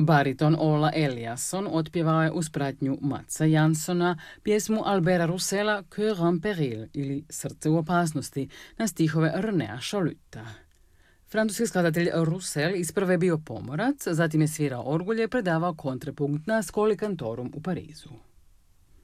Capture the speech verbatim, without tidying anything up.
Bariton Ola Eliasson otpjevao je uz pratnju Matsa Jansona pjesmu Albera Roussela Cœur en péril ili Srce u opasnosti na stihove Renea Chaluta. Francuski skladatelj Roussel isprve je bio pomorac, zatim je svirao orgulje i predavao kontrapunkt na Scoli Cantorum u Parizu.